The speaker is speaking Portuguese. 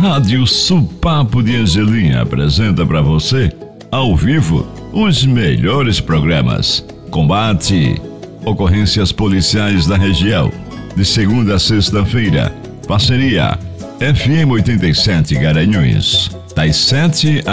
Rádio Supapo de Angelim apresenta para você, ao vivo, os melhores programas. Combate, ocorrências policiais da região, de segunda a sexta-feira. Parceria FM 87 Garanhuns, das 7